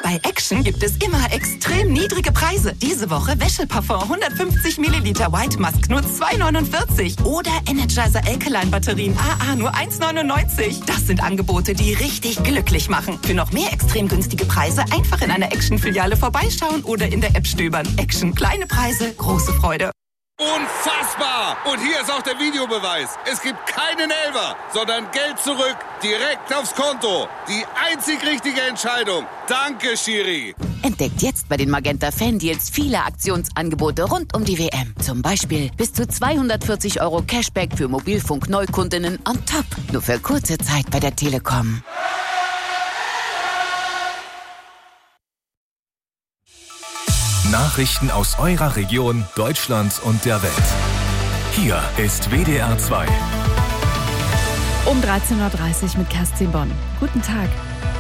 Bei Action gibt es immer extrem niedrige Preise. Diese Woche Wäscheparfum 150 Milliliter White Musk nur 2,49 oder Energizer Alkaline Batterien AA nur 1,99. Das sind Angebote, die richtig glücklich machen. Für noch mehr extrem günstige Preise einfach in einer Action-Filiale vorbeischauen oder in der App stöbern. Action, kleine Preise, große Freude. Unfassbar! Und hier ist auch der Videobeweis. Es gibt keinen Elfer, sondern Geld zurück, direkt aufs Konto. Die einzig richtige Entscheidung. Danke, Schiri. Entdeckt jetzt bei den Magenta Fan-Deals viele Aktionsangebote rund um die WM. Zum Beispiel bis zu 240 € Cashback für Mobilfunk-Neukundinnen on top. Nur für kurze Zeit bei der Telekom. Nachrichten aus eurer Region, Deutschland und der Welt. Hier ist WDR 2. Um 13.30 Uhr mit Kerstin Bonn. Guten Tag.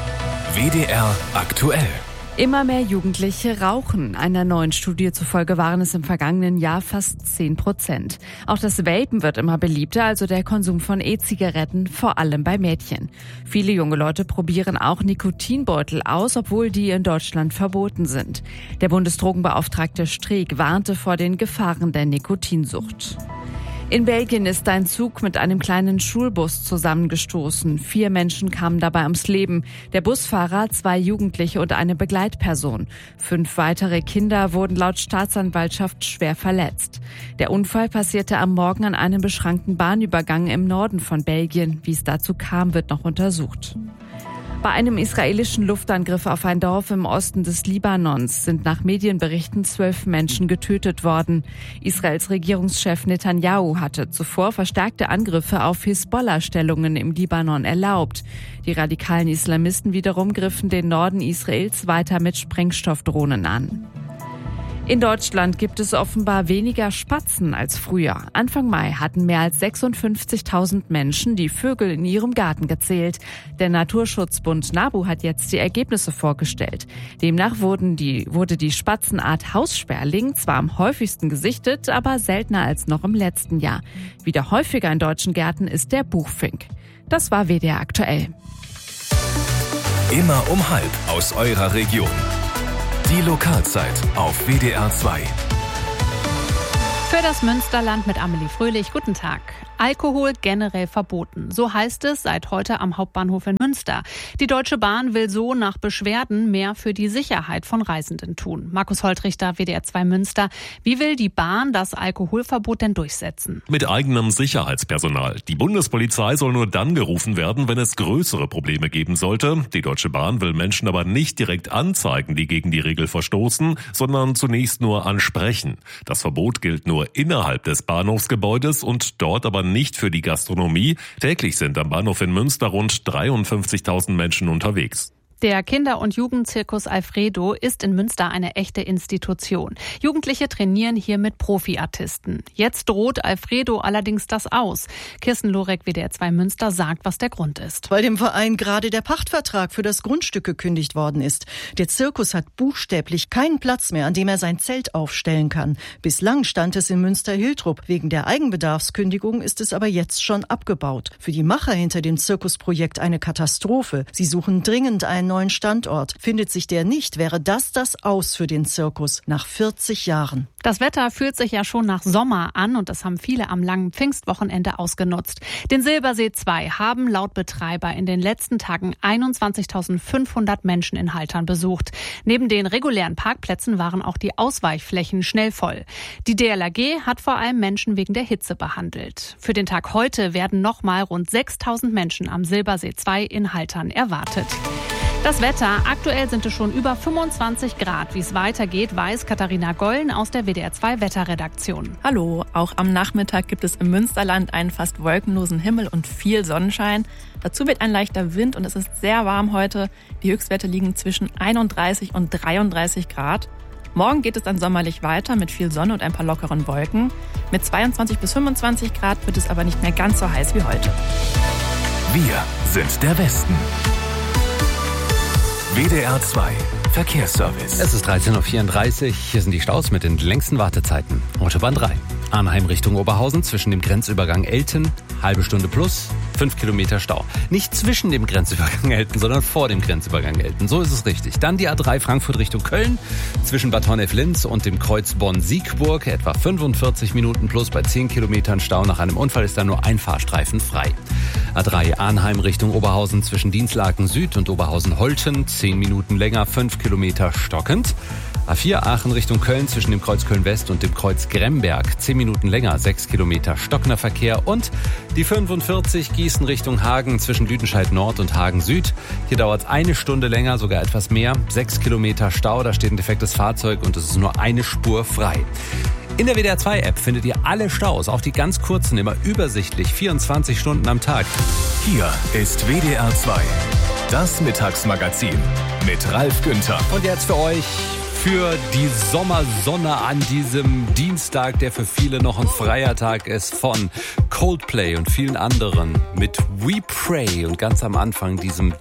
WDR aktuell. Immer mehr Jugendliche rauchen. Einer neuen Studie zufolge waren es im vergangenen Jahr fast 10%. Auch das Vapen wird immer beliebter, also der Konsum von E-Zigaretten, vor allem bei Mädchen. Viele junge Leute probieren auch Nikotinbeutel aus, obwohl die in Deutschland verboten sind. Der Bundesdrogenbeauftragte Streeck warnte vor den Gefahren der Nikotinsucht. In Belgien ist ein Zug mit einem kleinen Schulbus zusammengestoßen. 4 Menschen kamen dabei ums Leben. Der Busfahrer, 2 Jugendliche und eine Begleitperson. 5 weitere Kinder wurden laut Staatsanwaltschaft schwer verletzt. Der Unfall passierte am Morgen an einem beschränkten Bahnübergang im Norden von Belgien. Wie es dazu kam, wird noch untersucht. Bei einem israelischen Luftangriff auf ein Dorf im Osten des Libanons sind nach Medienberichten 12 Menschen getötet worden. Israels Regierungschef Netanyahu hatte zuvor verstärkte Angriffe auf Hisbollah-Stellungen im Libanon erlaubt. Die radikalen Islamisten wiederum griffen den Norden Israels weiter mit Sprengstoffdrohnen an. In Deutschland gibt es offenbar weniger Spatzen als früher. Anfang Mai hatten mehr als 56.000 Menschen die Vögel in ihrem Garten gezählt. Der Naturschutzbund NABU hat jetzt die Ergebnisse vorgestellt. Demnach wurde die Spatzenart Haussperling zwar am häufigsten gesichtet, aber seltener als noch im letzten Jahr. Wieder häufiger in deutschen Gärten ist der Buchfink. Das war WDR aktuell. Immer um 12 aus eurer Region. Die Lokalzeit auf WDR 2. Für das Münsterland mit Amelie Fröhlich. Guten Tag. Alkohol generell verboten. So heißt es seit heute am Hauptbahnhof in Münster. Die Deutsche Bahn will so nach Beschwerden mehr für die Sicherheit von Reisenden tun. Markus Holtrichter, WDR 2 Münster. Wie will die Bahn das Alkoholverbot denn durchsetzen? Mit eigenem Sicherheitspersonal. Die Bundespolizei soll nur dann gerufen werden, wenn es größere Probleme geben sollte. Die Deutsche Bahn will Menschen aber nicht direkt anzeigen, die gegen die Regel verstoßen, sondern zunächst nur ansprechen. Das Verbot gilt nur innerhalb des Bahnhofsgebäudes und dort aber nicht für die Gastronomie. Täglich sind am Bahnhof in Münster rund 53.000 Menschen unterwegs. Der Kinder- und Jugendzirkus Alfredo ist in Münster eine echte Institution. Jugendliche trainieren hier mit Profiartisten. Jetzt droht Alfredo allerdings das aus. Kirsten Lorek, WDR 2 Münster, sagt, was der Grund ist. Weil dem Verein gerade der Pachtvertrag für das Grundstück gekündigt worden ist. Der Zirkus hat buchstäblich keinen Platz mehr, an dem er sein Zelt aufstellen kann. Bislang stand es in Münster-Hiltrup. Wegen der Eigenbedarfskündigung ist es aber jetzt schon abgebaut. Für die Macher hinter dem Zirkusprojekt eine Katastrophe. Sie suchen dringend einen neuen Standort. Findet sich der nicht, wäre das Aus für den Zirkus nach 40 Jahren. Das Wetter fühlt sich ja schon nach Sommer an und das haben viele am langen Pfingstwochenende ausgenutzt. Den Silbersee 2 haben laut Betreiber in den letzten Tagen 21.500 Menschen in Haltern besucht. Neben den regulären Parkplätzen waren auch die Ausweichflächen schnell voll. Die DLRG hat vor allem Menschen wegen der Hitze behandelt. Für den Tag heute werden nochmal rund 6.000 Menschen am Silbersee 2 in Haltern erwartet. Das Wetter, aktuell sind es schon über 25 Grad. Wie es weitergeht, weiß Katharina Gollen aus der WDR 2 Wetterredaktion. Hallo, auch am Nachmittag gibt es im Münsterland einen fast wolkenlosen Himmel und viel Sonnenschein. Dazu weht ein leichter Wind und es ist sehr warm heute. Die Höchstwerte liegen zwischen 31 und 33 Grad. Morgen geht es dann sommerlich weiter mit viel Sonne und ein paar lockeren Wolken. Mit 22 bis 25 Grad wird es aber nicht mehr ganz so heiß wie heute. Wir sind der Westen. WDR 2 Verkehrsservice. Es ist 13.34 Uhr. Hier sind die Staus mit den längsten Wartezeiten. Autobahn 3. Arnheim Richtung Oberhausen zwischen dem Grenzübergang Elten, halbe Stunde plus. 5 Kilometer Stau. Nicht zwischen dem Grenzübergang Elten, sondern vor dem Grenzübergang Elten. So ist es richtig. Dann die A3 Frankfurt Richtung Köln. Zwischen Bad Honnef-Linz und dem Kreuz Bonn-Siegburg. Etwa 45 Minuten plus bei 10 Kilometern Stau. Nach einem Unfall ist da nur ein Fahrstreifen frei. A3 Arnheim Richtung Oberhausen zwischen Dienstlaken Süd und Oberhausen-Holten. 10 Minuten länger, 5 Kilometer stockend. A4 Aachen Richtung Köln zwischen dem Kreuz Köln-West und dem Kreuz Gremberg. 10 Minuten länger, 6 Kilometer stockender Verkehr. Und die 45 Gießen Richtung Hagen zwischen Lüdenscheid Nord und Hagen Süd. Hier dauert es 1 Stunde länger, sogar etwas mehr. 6 Kilometer Stau, da steht ein defektes Fahrzeug und es ist nur eine Spur frei. In der WDR 2 App findet ihr alle Staus, auch die ganz kurzen, immer übersichtlich, 24 Stunden am Tag. Hier ist WDR 2, das Mittagsmagazin mit Ralf Günther. Und jetzt für euch, für die Sommersonne an diesem Dienstag, der für viele noch ein freier Tag ist, von Coldplay und vielen anderen mit We Pray und ganz am Anfang diesem